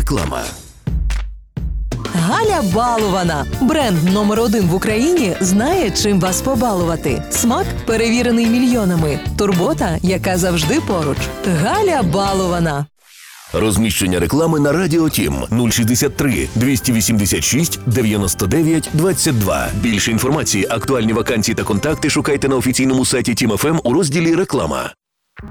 Реклама. Галя Балована. Бренд номер 1 в Україні знає, чим вас побалувати. Смак, перевірений мільйонами. Турбота, яка завжди поруч. Галя Балована. Розміщення реклами на Радіо Тім 063 286 99 22. Більше інформації, актуальні вакансії та контакти шукайте на офіційному сайті Тім ФМ у розділі «Реклама».